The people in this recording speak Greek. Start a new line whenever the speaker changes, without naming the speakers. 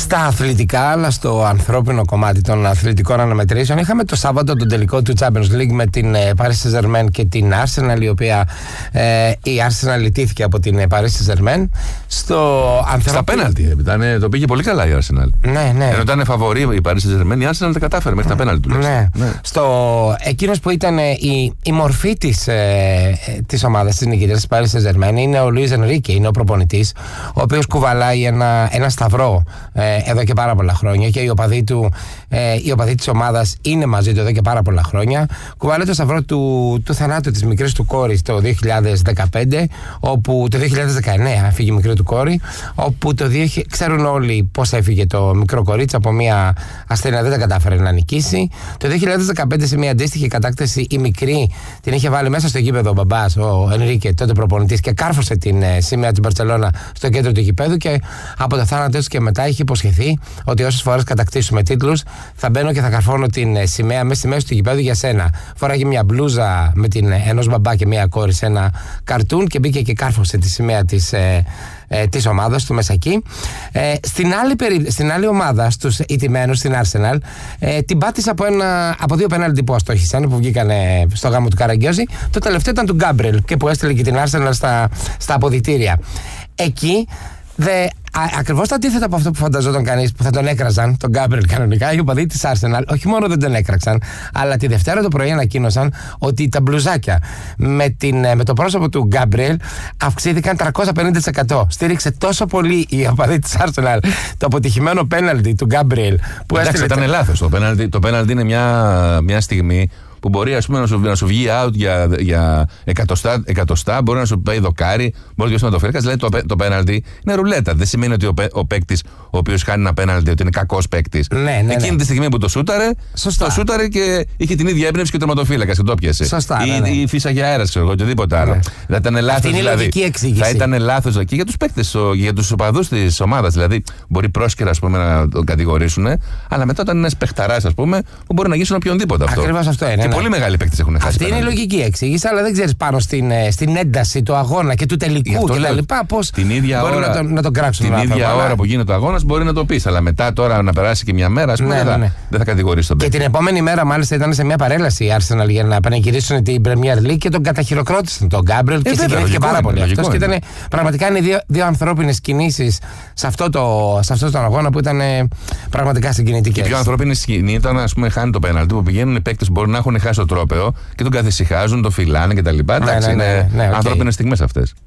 Στα αθλητικά, αλλά στο ανθρώπινο κομμάτι των αθλητικών αναμετρήσεων, είχαμε το Σάββατο τον τελικό του Champions League με την Paris Saint-Germain και την Arsenal, η οποία η Arsenal ιτήθηκε από την Paris Saint-Germain.
Στα πέναλτι. Το πήγε πολύ καλά η Arsenal.
Ναι.
Ενώ ήταν φαβορί η Paris Saint-Germain, η Arsenal τα κατάφερε μέχρι τα πέναλτι του.
Ναι. Εκείνος που ήταν η μορφή της ομάδας της νικητής της Paris Saint-Germain είναι ο Λουίς Ενρίκε, είναι ο προπονητής, ο οποίος κουβαλάει ένα σταυρό εδώ και πάρα πολλά χρόνια, και οι οπαδοί της ομάδας είναι μαζί του εδώ και πάρα πολλά χρόνια. Κουβαλάει το σταυρό του θανάτου της μικρής του κόρης το 2015, όπου το 2019 φύγει η μικρή του κόρη, όπου ξέρουν όλοι πώς έφυγε το μικρό κορίτσι από μια ασθένεια, δεν τα κατάφερε να νικήσει. Το 2015 σε μια αντίστοιχη κατάκτηση η μικρή την είχε βάλει μέσα στο γήπεδο ο μπαμπάς, ο Ενρίκε, τότε προπονητής, και κάρφωσε την σημαία της Μπαρτσελώνα στο κέντρο του γηπέδου, και από το θάνατό του και μετά είχε υποσχεθεί ότι όσες φορές κατακτήσουμε τίτλους θα μπαίνω και θα καρφώνω την σημαία μέσα στη μέση του γηπέδου για σένα. Φοράγε μια μπλούζα με ενός μπαμπά και μια κόρη σε ένα καρτούν και μπήκε και κάρφωσε τη σημαία της ομάδας του μέσα εκεί. Στην άλλη ομάδα, στους ηττημένους, στην Arsenal, την πάτησε από δύο πέναλτι που αστόχησαν, που βγήκαν στο γάμο του Καραγκιόζη. Το τελευταίο ήταν του Γκάμπρελ, και που έστειλε και την Arsenal στα αποδυτήρια. Εκεί ακριβώς το αντίθετο από αυτό που φανταζόταν κανείς, που θα τον έκραζαν, τον Γκάμπρελ κανονικά, οι οπαδοί της Arsenal όχι μόνο δεν τον έκραξαν, αλλά τη Δευτέρα το πρωί ανακοίνωσαν ότι τα μπλουζάκια με το πρόσωπο του Γκάμπρελ αυξήθηκαν 350%. Στήριξε τόσο πολύ η οπαδοί της Arsenal το αποτυχημένο πέναλτι του Γκάμπρελ που έστειλε.
Εντάξει, ήταν λάθος. Το πέναλτι είναι μια στιγμή που μπορεί, ας πούμε, να σου βγει out για εκατοστά, μπορεί να σου πάει δοκάρι, μπορεί να το φέρει. Δηλαδή το πέναλτι είναι ρουλέτα. Δεν σημαίνει ότι ο παίκτης ο οποίος χάνει ένα πέναλτι ότι είναι κακός παίκτης.
Ναι.
Εκείνη τη στιγμή που το σούταρε και είχε την ίδια έμπνευση και ο τερματοφύλακας και το πιάσε.
Σωστά.
Ή φύσαγε αέρας, ξέρω εγώ, οτιδήποτε άλλο. Θα ήταν λάθος.
Είναι
δηλαδή.
λογική εξήγηση.
Θα ήταν λάθος και για τους παίκτες, για τους οπαδούς της ομάδας. Δηλαδή, μπορεί πρόσκαιρα, ας πούμε, να τον κατηγορήσουν, αλλά μετά όταν είναι ένας παιχταράς, ας πούμε, που μπορεί να γύσουν οποιονδήποτε αυτό.
Ακριβώς αυτό είναι.
Και πολύ μεγάλοι παίκτες έχουν χάσει.
Αυτή είναι η λογική εξήγηση, αλλά δεν ξέρεις πάνω στην ένταση του αγώνα και του τελικού κτλ. Πώς μπορεί να τον κράξουν.
Την ίδια ώρα που γίνεται ο αγώνας μπορεί να το πεις, αλλά μετά τώρα να περάσει και μια μέρα, ας πούμε, δεν θα κατηγορήσει τον παίκτη.
Και την επόμενη μέρα, μάλιστα, ήταν σε μια παρέλαση η Arsenal για να επανεγυρίσουν την Premier League και τον καταχειροκρότησαν τον Γκάμπρελ και συγκινήθηκε πάρα πολύ αυτός. Και ήταν πραγματικά δύο ανθρώπινες κινήσεις σε αυτό τον αγώνα που ήταν πραγματικά συγκινητικές.
Η πιο ανθρώπινη σκηνή ήταν, ας πούμε, χάνει το πέναλτι που πηγαίνουν οι παίκτες, μπορεί να έχουν χάσει το τρόπαιο και τον καθησυχάζουν, τον φυλάνε κτλ. Εντάξει, είναι ανθρώπινες στιγμές αυτές.